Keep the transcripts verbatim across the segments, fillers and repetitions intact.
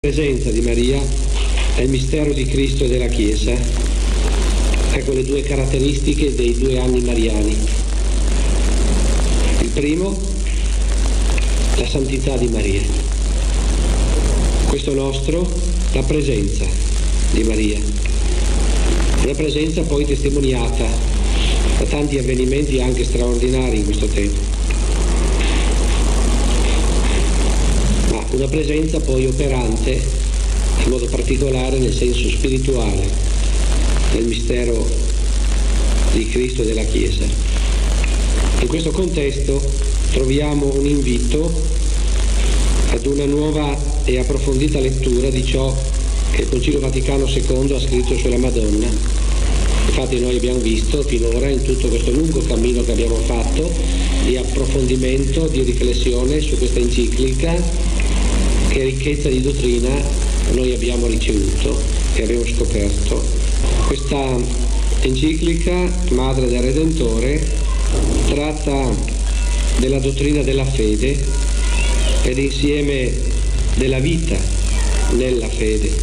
presenza di Maria è il mistero di Cristo e della Chiesa. Ecco le due caratteristiche dei due anni mariani. Il primo, la santità di Maria. Questo nostro, la presenza di Maria. Una presenza poi testimoniata da tanti avvenimenti anche straordinari in questo tempo. Una presenza poi operante in modo particolare nel senso spirituale del mistero di Cristo e della Chiesa. In questo contesto troviamo un invito ad una nuova e approfondita lettura di ciò che il Concilio Vaticano secondo ha scritto sulla Madonna. Infatti noi abbiamo visto finora in tutto questo lungo cammino che abbiamo fatto di approfondimento, di riflessione su questa enciclica, che ricchezza di dottrina noi abbiamo ricevuto e abbiamo scoperto. Questa enciclica, Madre del Redentore, tratta della dottrina della fede ed insieme della vita nella fede.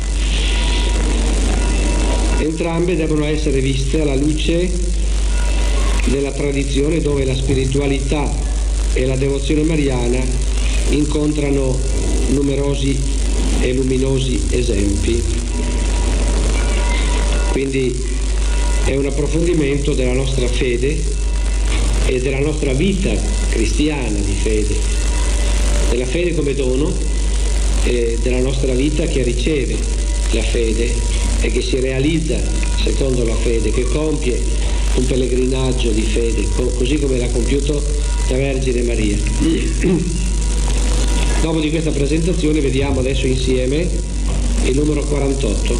Entrambe devono essere viste alla luce della tradizione dove la spiritualità e la devozione mariana incontrano numerosi e luminosi esempi. Quindi è un approfondimento della nostra fede e della nostra vita cristiana di fede, della fede come dono e della nostra vita che riceve la fede e che si realizza secondo la fede, che compie un pellegrinaggio di fede, così come l'ha compiuto la Vergine Maria. Dopo di questa presentazione vediamo adesso insieme il numero quarantotto.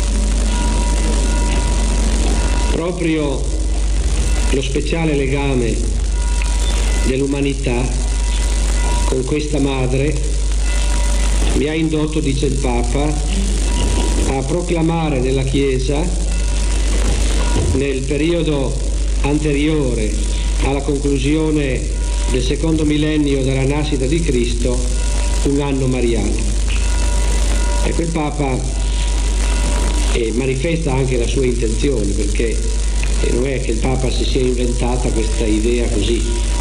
Proprio lo speciale legame dell'umanità con questa madre mi ha indotto, dice il Papa, a proclamare nella Chiesa, nel periodo anteriore alla conclusione del secondo millennio della nascita di Cristo, un anno mariano. Ecco, il Papa eh, manifesta anche la sua intenzione, perché eh, non è che il Papa si sia inventata questa idea così.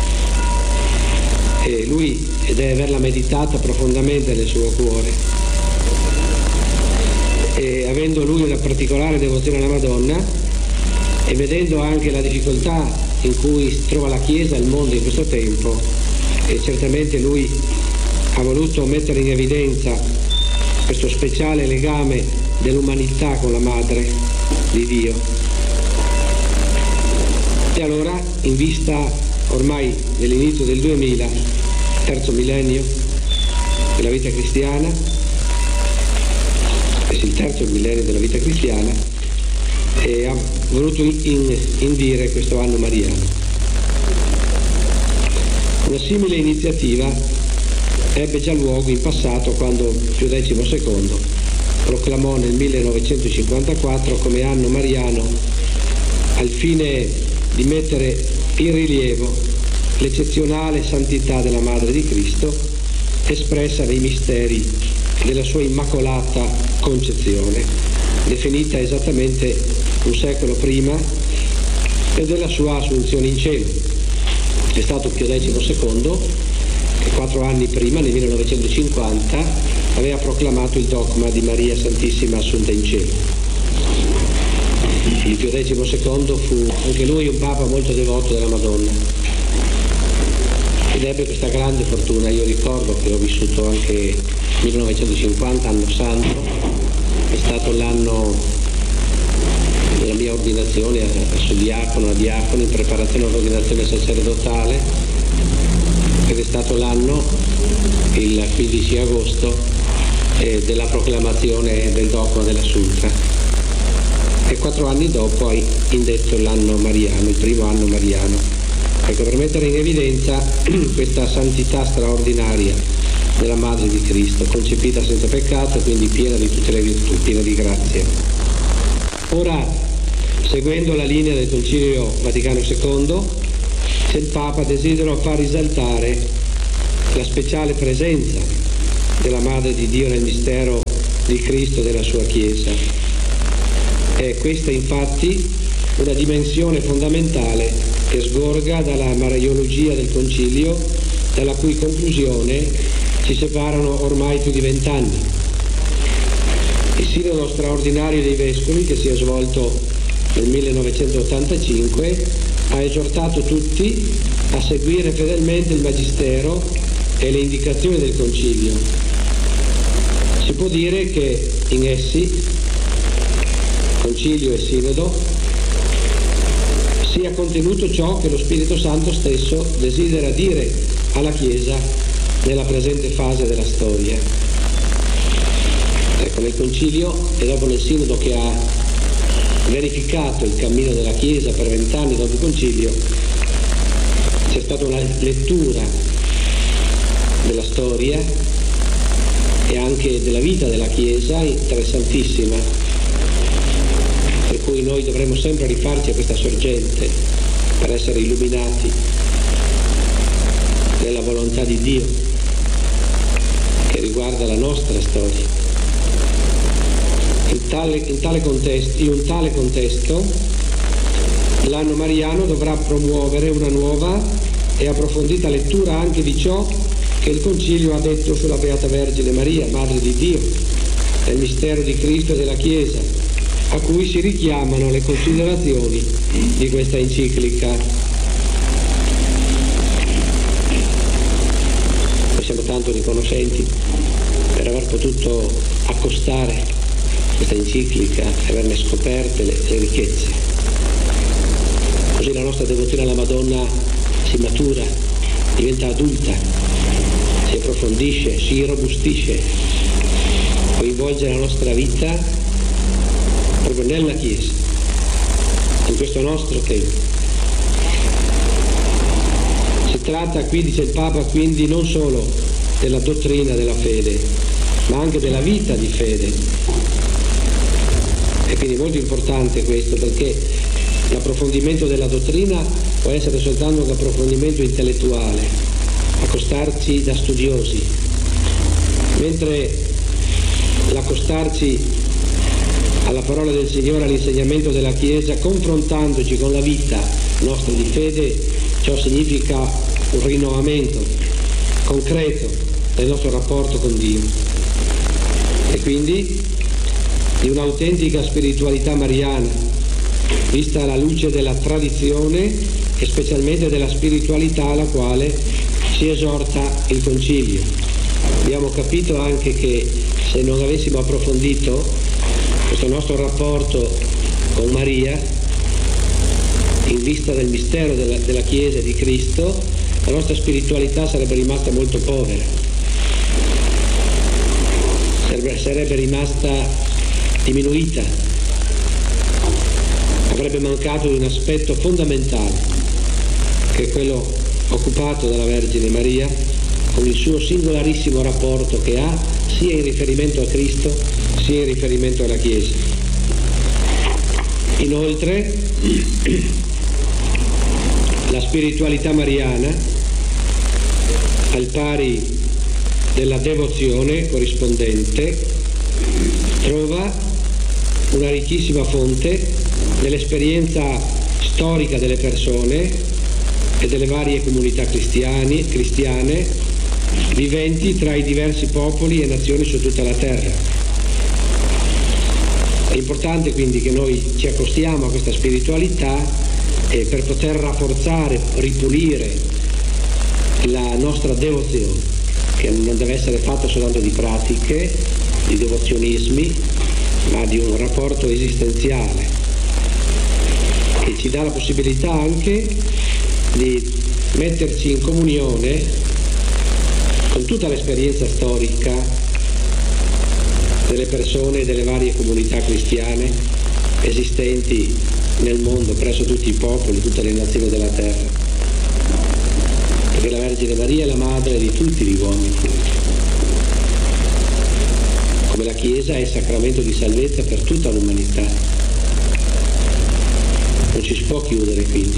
Eh, lui deve averla meditata profondamente nel suo cuore. E avendo lui una particolare devozione alla Madonna e vedendo anche la difficoltà in cui si trova la Chiesa e il mondo in questo tempo, e certamente lui ha voluto mettere in evidenza questo speciale legame dell'umanità con la Madre di Dio. E allora, in vista ormai dell'inizio del duemila, terzo millennio della vita cristiana, è il terzo millennio della vita cristiana, e ha voluto in, indire questo anno mariano. Una simile iniziativa ebbe già luogo in passato quando Pio decimo secondo proclamò nel millenovecentocinquantaquattro come anno mariano al fine di mettere in rilievo l'eccezionale santità della Madre di Cristo espressa nei misteri della sua immacolata concezione, definita esattamente un secolo prima e della sua assunzione in cielo. È stato Pio decimo secondo che quattro anni prima, nel millenovecentocinquanta, aveva proclamato il dogma di Maria Santissima assunta in cielo. Il Pio decimo secondo fu anche lui un Papa molto devoto della Madonna ed ebbe questa grande fortuna. Io ricordo che ho vissuto anche millenovecentocinquanta, anno santo, è stato l'anno della mia ordinazione a suddiacono, a diacono, in preparazione all'ordinazione sacerdotale, ed è stato l'anno, il quindici agosto, eh, della proclamazione del dogma dell'Assunta. E quattro anni dopo hai indetto l'anno mariano, il primo anno mariano. Ecco, per mettere in evidenza questa santità straordinaria della Madre di Cristo, concepita senza peccato, quindi piena di tutte le virtù, piena di grazia. Ora, seguendo la linea del Concilio Vaticano secondo, il Papa desidera far risaltare la speciale presenza della Madre di Dio nel mistero di Cristo e della sua Chiesa. È questa infatti una dimensione fondamentale che sgorga dalla mariologia del Concilio, dalla cui conclusione ci separano ormai più di vent'anni. Il Sinodo straordinario dei Vescovi, che si è svolto nel millenovecentottantacinque, ha esortato tutti a seguire fedelmente il Magistero e le indicazioni del Concilio. Si può dire che in essi, Concilio e Sinodo, sia contenuto ciò che lo Spirito Santo stesso desidera dire alla Chiesa nella presente fase della storia. Ecco, nel Concilio e dopo nel Sinodo, che ha verificato il cammino della Chiesa per vent'anni dopo il Concilio, c'è stata una lettura della storia e anche della vita della Chiesa interessantissima, per cui noi dovremmo sempre rifarci a questa sorgente per essere illuminati nella volontà di Dio che riguarda la nostra storia. In tale, in tale contesto, in un tale contesto, l'anno mariano dovrà promuovere una nuova e approfondita lettura anche di ciò che il Concilio ha detto sulla Beata Vergine Maria, Madre di Dio, del mistero di Cristo e della Chiesa, a cui si richiamano le considerazioni di questa enciclica. Noi siamo tanto riconoscenti per aver potuto accostare questa enciclica e averne scoperte le, le ricchezze. Così la nostra devozione alla Madonna si matura, diventa adulta, si approfondisce, si robustisce, coinvolge la nostra vita proprio nella Chiesa, in questo nostro tempo. Si tratta qui, dice il Papa, quindi non solo della dottrina della fede, ma anche della vita di fede. E quindi è molto importante questo, perché l'approfondimento della dottrina può essere soltanto un approfondimento intellettuale, accostarci da studiosi, mentre l'accostarci alla parola del Signore, all'insegnamento della Chiesa, confrontandoci con la vita nostra di fede, ciò significa un rinnovamento concreto del nostro rapporto con Dio. E quindi di un'autentica spiritualità mariana, vista alla luce della tradizione e specialmente della spiritualità alla quale ci esorta il Concilio. Abbiamo capito anche che se non avessimo approfondito questo nostro rapporto con Maria, in vista del mistero della, della Chiesa e di Cristo, la nostra spiritualità sarebbe rimasta molto povera, sarebbe, sarebbe rimasta diminuita, avrebbe mancato di un aspetto fondamentale, che è quello occupato dalla Vergine Maria con il suo singolarissimo rapporto che ha sia in riferimento a Cristo sia in riferimento alla Chiesa. Inoltre la spiritualità mariana, al pari della devozione corrispondente, trova una ricchissima fonte nell'esperienza storica delle persone e delle varie comunità cristiane, cristiane viventi tra i diversi popoli e nazioni su tutta la terra. È importante quindi che noi ci accostiamo a questa spiritualità eh, per poter rafforzare, ripulire la nostra devozione, che non deve essere fatta soltanto di pratiche, di devozionismi, ma di un rapporto esistenziale che ci dà la possibilità anche di metterci in comunione con tutta l'esperienza storica delle persone e delle varie comunità cristiane esistenti nel mondo, presso tutti i popoli, tutte le nazioni della terra, perché la Vergine Maria è la madre di tutti gli uomini. Come la Chiesa è il sacramento di salvezza per tutta l'umanità. Non ci si può chiudere quindi.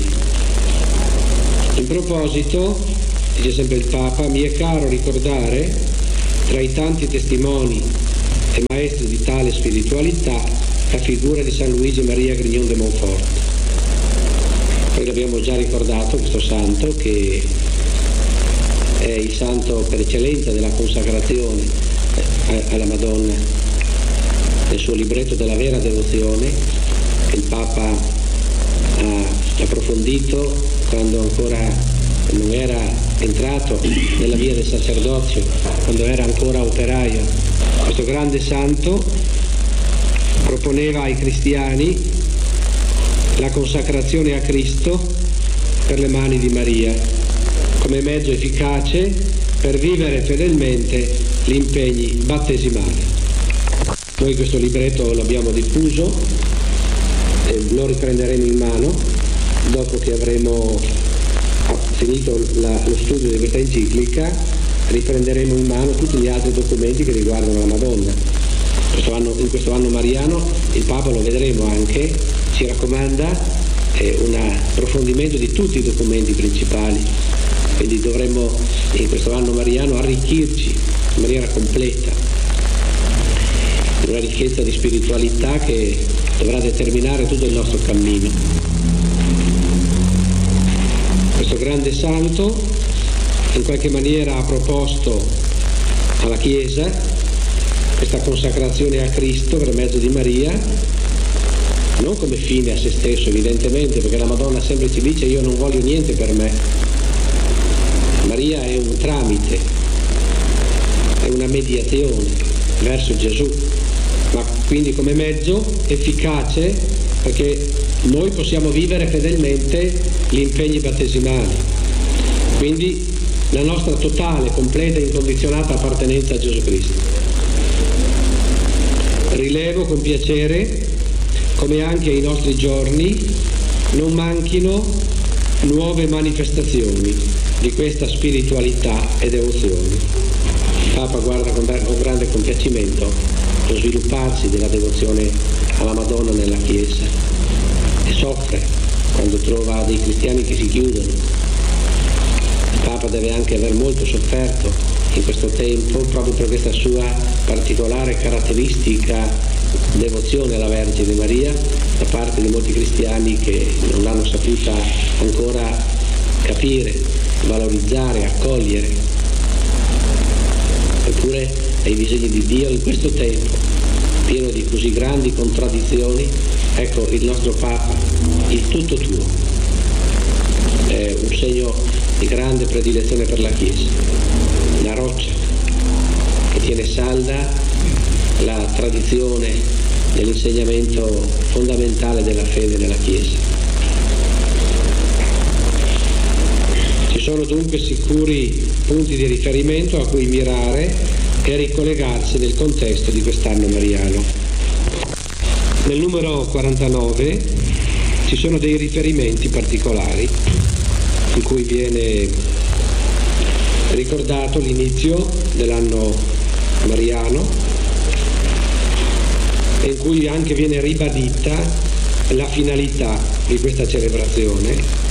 In proposito, dice sempre il Papa, mi è caro ricordare tra i tanti testimoni e maestri di tale spiritualità, la figura di San Luigi Maria Grignon de Montfort. Poi l'abbiamo già ricordato questo santo, che è il santo per eccellenza della consacrazione alla Madonna, nel suo libretto della vera devozione, che il Papa ha approfondito quando ancora non era entrato nella via del sacerdozio, quando era ancora operaio. Questo grande santo proponeva ai cristiani la consacrazione a Cristo per le mani di Maria, come mezzo efficace per vivere fedelmente gli impegni battesimali. Noi questo libretto l'abbiamo diffuso e lo riprenderemo in mano dopo che avremo finito la, lo studio di questa enciclica. Riprenderemo in mano tutti gli altri documenti che riguardano la Madonna. Questo anno, in questo anno mariano il Papa, lo vedremo anche, ci raccomanda eh, un approfondimento di tutti i documenti principali, quindi dovremmo in questo anno mariano arricchirci in maniera completa, una ricchezza di spiritualità che dovrà determinare tutto il nostro cammino. Questo grande santo in qualche maniera ha proposto alla Chiesa questa consacrazione a Cristo per mezzo di Maria, non come fine a se stesso evidentemente, perché la Madonna sempre ci dice: io non voglio niente per me. Maria è un tramite, è una mediazione verso Gesù, ma quindi come mezzo efficace perché noi possiamo vivere fedelmente gli impegni battesimali. Quindi la nostra totale, completa e incondizionata appartenenza a Gesù Cristo. Rilevo con piacere come anche ai nostri giorni non manchino nuove manifestazioni di questa spiritualità e devozione. Il Papa guarda con grande compiacimento lo svilupparsi della devozione alla Madonna nella Chiesa e soffre quando trova dei cristiani che si chiudono. Il Papa deve anche aver molto sofferto in questo tempo proprio per questa sua particolare caratteristica devozione alla Vergine Maria da parte di molti cristiani che non l'hanno saputa ancora capire, valorizzare, accogliere. Eppure ai disegni di Dio in questo tempo, pieno di così grandi contraddizioni, ecco il nostro Papa, il tutto tuo, è un segno di grande predilezione per la Chiesa, una roccia che tiene salda la tradizione dell'insegnamento fondamentale della fede nella Chiesa. Ci sono dunque sicuri punti di riferimento a cui mirare e ricollegarsi nel contesto di quest'anno mariano. Nel numero quarantanove ci sono dei riferimenti particolari in cui viene ricordato l'inizio dell'anno mariano e in cui anche viene ribadita la finalità di questa celebrazione.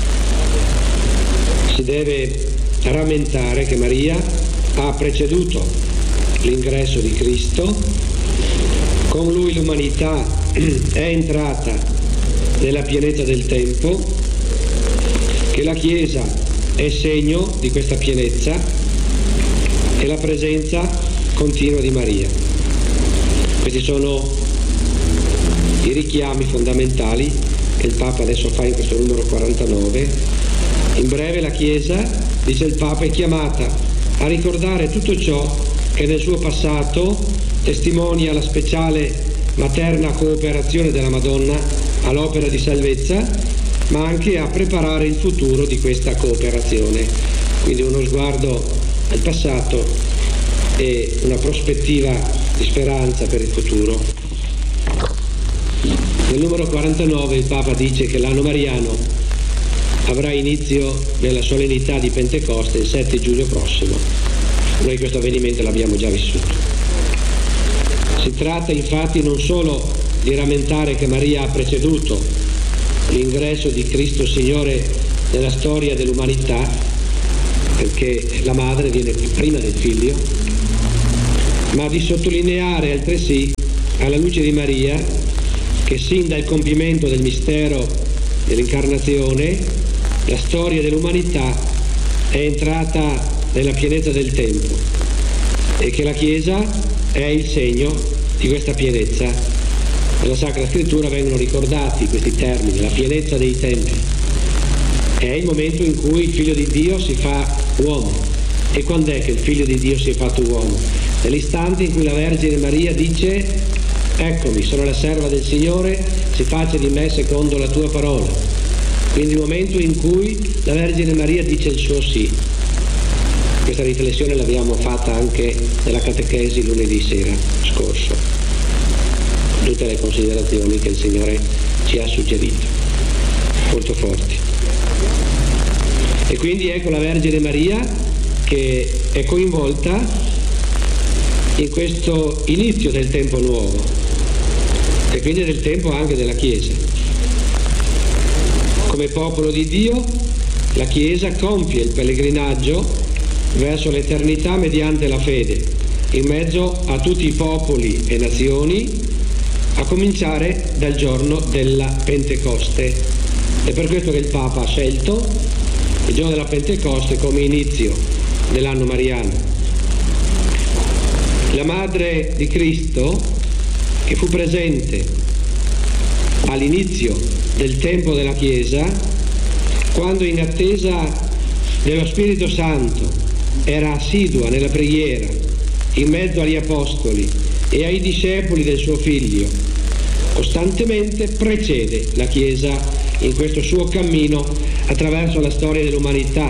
Si deve rammentare che Maria ha preceduto l'ingresso di Cristo, con lui l'umanità è entrata nella pienezza del tempo, che la Chiesa è segno di questa pienezza e la presenza continua di Maria. Questi sono i richiami fondamentali che il Papa adesso fa in questo numero quarantanove. In breve la Chiesa, dice il Papa, è chiamata a ricordare tutto ciò che nel suo passato testimonia la speciale materna cooperazione della Madonna all'opera di salvezza, ma anche a preparare il futuro di questa cooperazione. Quindi uno sguardo al passato e una prospettiva di speranza per il futuro. Nel numero quarantanove il Papa dice che l'anno mariano avrà inizio nella solennità di Pentecoste il sette giugno prossimo. Noi questo avvenimento l'abbiamo già vissuto. Si tratta infatti non solo di rammentare che Maria ha preceduto l'ingresso di Cristo Signore nella storia dell'umanità, perché la madre viene prima del figlio, ma di sottolineare altresì, alla luce di Maria, che sin dal compimento del mistero dell'incarnazione la storia dell'umanità è entrata nella pienezza del tempo e che la Chiesa è il segno di questa pienezza. Nella Sacra Scrittura vengono ricordati questi termini, la pienezza dei tempi. È il momento in cui il Figlio di Dio si fa uomo. E quando è che il Figlio di Dio si è fatto uomo? Nell'istante in cui la Vergine Maria dice: eccomi, sono la serva del Signore, si faccia di me secondo la tua parola. Quindi il momento in cui la Vergine Maria dice il suo sì. Questa riflessione l'abbiamo fatta anche nella catechesi lunedì sera scorso, tutte le considerazioni che il Signore ci ha suggerito, molto forti. E quindi ecco la Vergine Maria che è coinvolta in questo inizio del tempo nuovo e quindi del tempo anche della Chiesa. Come popolo di Dio, la Chiesa compie il pellegrinaggio verso l'eternità mediante la fede, in mezzo a tutti i popoli e nazioni, a cominciare dal giorno della Pentecoste. È per questo che il Papa ha scelto il giorno della Pentecoste come inizio dell'anno mariano. La Madre di Cristo, che fu presente all'inizio del tempo della Chiesa, quando in attesa dello Spirito Santo era assidua nella preghiera in mezzo agli apostoli e ai discepoli del suo Figlio, costantemente precede la Chiesa in questo suo cammino attraverso la storia dell'umanità.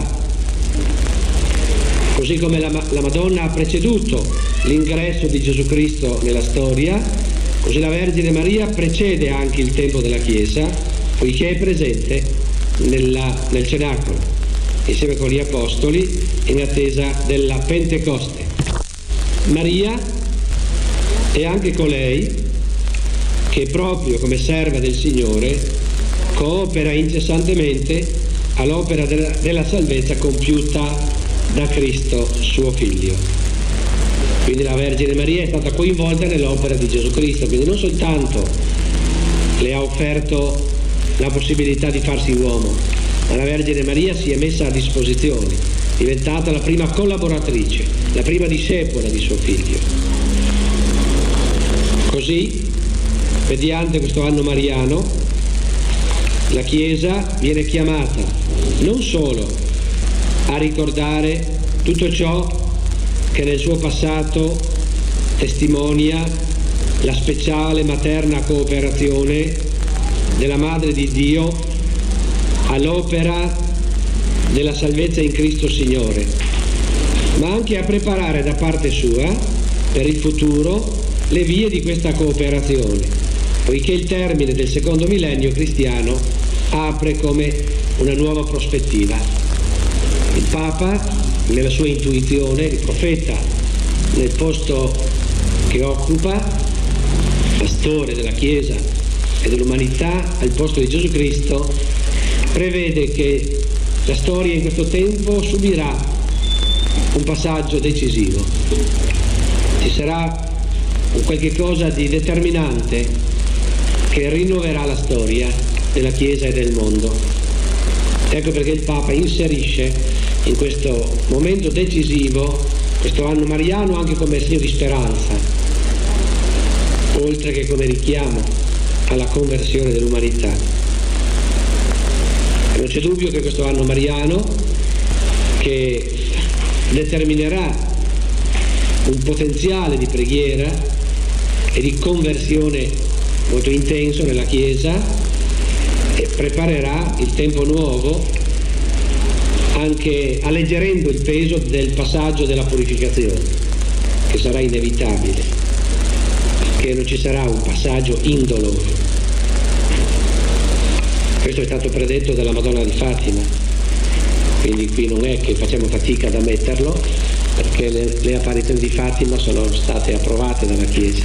Così come la, la Madonna ha preceduto l'ingresso di Gesù Cristo nella storia, così la Vergine Maria precede anche il tempo della Chiesa, poiché è presente nella, nel cenacolo, insieme con gli Apostoli, in attesa della Pentecoste. Maria è anche colei che, proprio come serva del Signore, coopera incessantemente all'opera della, della salvezza compiuta da Cristo, suo Figlio. Quindi la Vergine Maria è stata coinvolta nell'opera di Gesù Cristo, quindi non soltanto le ha offerto la possibilità di farsi uomo, ma la Vergine Maria si è messa a disposizione, diventata la prima collaboratrice, la prima discepola di suo Figlio. Così, mediante questo anno mariano, la Chiesa viene chiamata non solo a ricordare tutto ciò che nel suo passato testimonia la speciale materna cooperazione della Madre di Dio all'opera della salvezza in Cristo Signore, ma anche a preparare da parte sua per il futuro le vie di questa cooperazione, poiché il termine del secondo millennio cristiano apre come una nuova prospettiva. Il Papa, nella sua intuizione, il profeta, nel posto che occupa, pastore della Chiesa e dell'umanità, al posto di Gesù Cristo, prevede che la storia in questo tempo subirà un passaggio decisivo. Ci sarà un qualche cosa di determinante che rinnoverà la storia della Chiesa e del mondo. Ecco perché il Papa inserisce in questo momento decisivo questo anno mariano anche come segno di speranza, oltre che come richiamo alla conversione dell'umanità. Non c'è dubbio che questo anno mariano, che determinerà un potenziale di preghiera e di conversione molto intenso nella Chiesa, e preparerà il tempo nuovo anche alleggerendo il peso del passaggio della purificazione, che sarà inevitabile, che non ci sarà un passaggio indolore. Questo è stato predetto dalla Madonna di Fatima, quindi qui non è che facciamo fatica ad ammetterlo, perché le, le apparizioni di Fatima sono state approvate dalla Chiesa.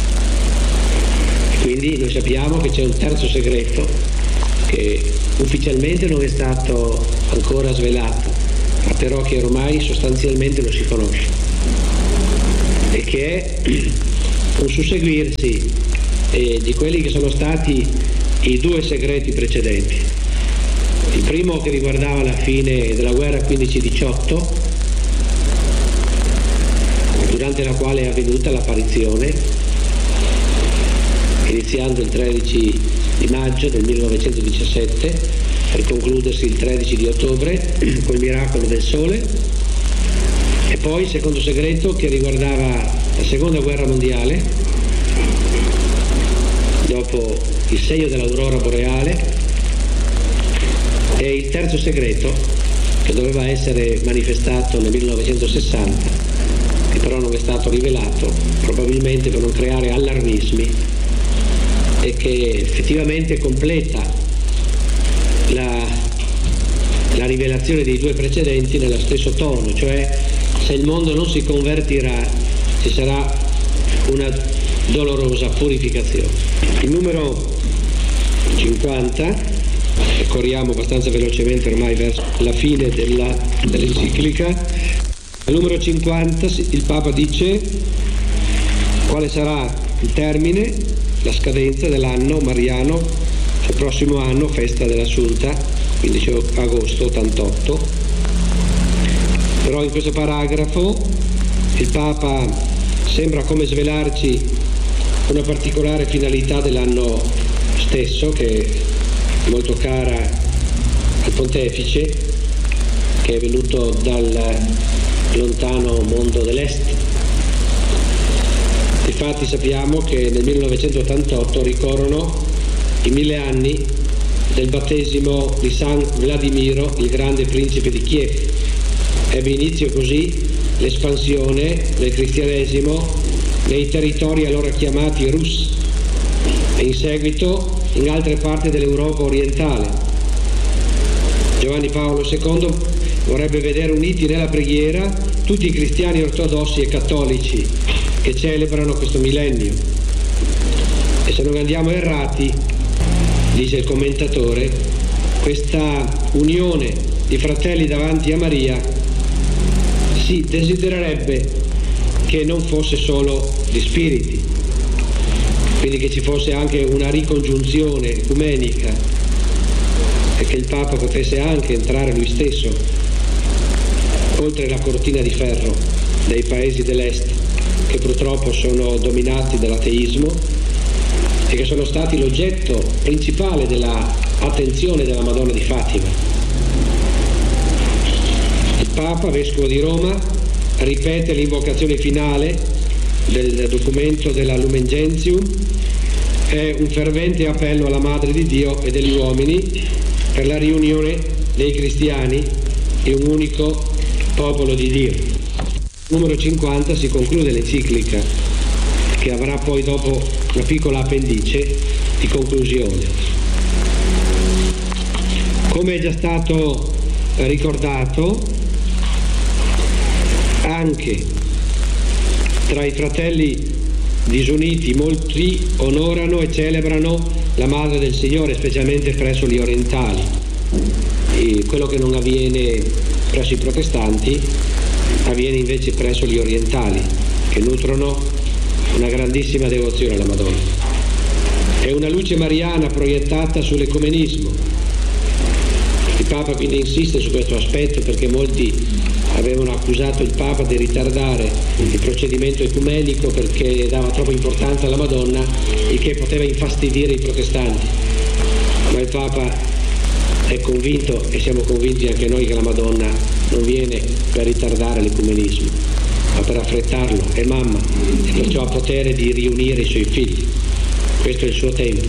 Quindi noi sappiamo che c'è un terzo segreto che ufficialmente non è stato ancora svelato, ma però che ormai sostanzialmente lo si conosce, e che è un susseguirsi eh, di quelli che sono stati i due segreti precedenti. Il primo che riguardava la fine della guerra quindici diciotto, durante la quale è avvenuta l'apparizione, iniziando il tredici di maggio del millenovecentodiciassette per concludersi il tredici di ottobre col miracolo del sole, e poi il secondo segreto che riguardava la seconda guerra mondiale, dopo il segno dell'aurora boreale, e il terzo segreto che doveva essere manifestato nel millenovecentosessanta, che però non è stato rivelato, probabilmente per non creare allarmismi, e che effettivamente completa la, la rivelazione dei due precedenti nello stesso tono, cioè se il mondo non si convertirà ci sarà una dolorosa purificazione. Il numero cinquanta, e corriamo abbastanza velocemente ormai verso la fine della, dell'enciclica, al numero cinquanta il Papa dice quale sarà il termine, la scadenza dell'anno mariano, il prossimo anno, festa dell'Assunta, quindici agosto ottantotto. Però in questo paragrafo il Papa sembra come svelarci una particolare finalità dell'anno stesso, che è molto cara al Pontefice, che è venuto dal lontano mondo dell'Est. Infatti sappiamo che nel millenovecentottantotto ricorrono i mille anni del battesimo di San Vladimiro, il grande principe di Kiev. Ebbe inizio così l'espansione del cristianesimo nei territori allora chiamati Rus e in seguito in altre parti dell'Europa orientale. Giovanni Paolo secondo vorrebbe vedere uniti nella preghiera tutti i cristiani ortodossi e cattolici che celebrano questo millennio. E se non andiamo errati, dice il commentatore, questa unione di fratelli davanti a Maria si desidererebbe che non fosse solo di spiriti, quindi che ci fosse anche una ricongiunzione ecumenica e che il Papa potesse anche entrare lui stesso oltre la cortina di ferro dei paesi dell'Est, che purtroppo sono dominati dall'ateismo e che sono stati l'oggetto principale dell'attenzione della Madonna di Fatima. Il Papa, Vescovo di Roma, ripete l'invocazione finale del documento della Lumen Gentium, è un fervente appello alla Madre di Dio e degli uomini per la riunione dei cristiani in un unico popolo di Dio. Numero cinquanta si conclude l'enciclica, che avrà poi dopo una piccola appendice di conclusione. Come è già stato ricordato, anche tra i fratelli disuniti molti onorano e celebrano la Madre del Signore, specialmente presso gli orientali. E quello che non avviene presso i protestanti avviene invece presso gli orientali, che nutrono una grandissima devozione alla Madonna. È una luce mariana proiettata sull'ecumenismo. Il Papa quindi insiste su questo aspetto, perché molti avevano accusato il Papa di ritardare il procedimento ecumenico perché dava troppa importanza alla Madonna, il che poteva infastidire i protestanti. Ma il Papa è convinto, e siamo convinti anche noi, che la Madonna non viene per ritardare l'ecumenismo, ma per affrettarlo. È mamma e perciò ha potere di riunire i suoi figli. Questo è il suo tempo.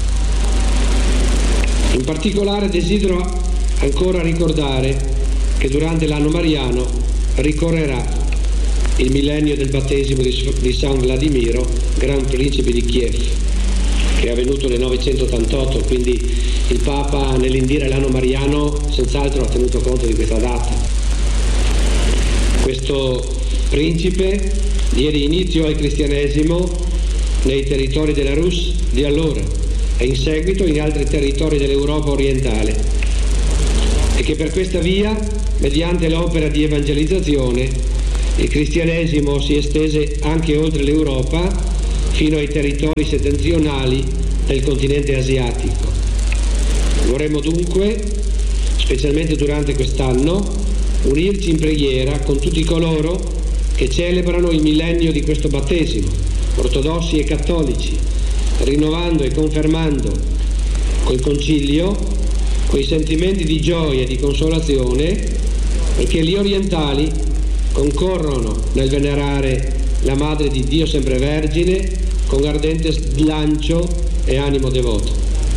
In particolare desidero ancora ricordare che durante l'anno mariano ricorrerà il millennio del battesimo di, di San Vladimiro, Gran Principe di Kiev, che è avvenuto nel novecentottantotto, quindi il Papa nell'indire l'anno mariano senz'altro ha tenuto conto di questa data. Questo principe diede inizio al cristianesimo nei territori della Rus di allora e in seguito in altri territori dell'Europa orientale, e che per questa via, mediante l'opera di evangelizzazione, Il cristianesimo si estese anche oltre l'Europa fino ai territori settentrionali del continente asiatico. Vorremmo dunque, specialmente durante quest'anno, unirci in preghiera con tutti coloro che celebrano il millennio di questo battesimo, ortodossi e cattolici, rinnovando e confermando col concilio quei sentimenti di gioia e di consolazione, perché gli orientali concorrono nel venerare la Madre di Dio sempre Vergine con ardente slancio e animo devoto.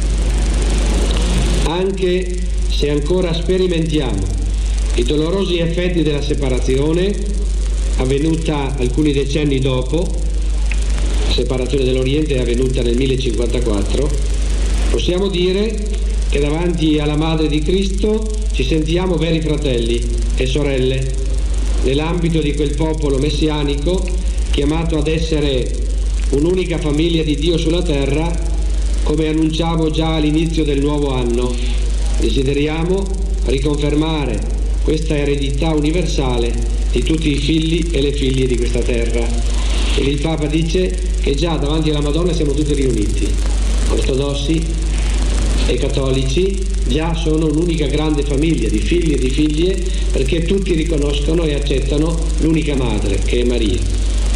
Anche se ancora sperimentiamo i dolorosi effetti della separazione avvenuta alcuni decenni dopo, la separazione dell'Oriente è avvenuta nel millecinquantaquattro, possiamo dire che davanti alla Madre di Cristo ci sentiamo veri fratelli e sorelle nell'ambito di quel popolo messianico chiamato ad essere un'unica famiglia di Dio sulla terra, come annunciavo già all'inizio del nuovo anno. Desideriamo riconfermare questa eredità universale di tutti i figli e le figlie di questa terra. E il Papa dice che già davanti alla Madonna siamo tutti riuniti, ortodossi e cattolici, già sono un'unica grande famiglia di figli e di figlie, perché tutti riconoscono e accettano l'unica madre, che è Maria.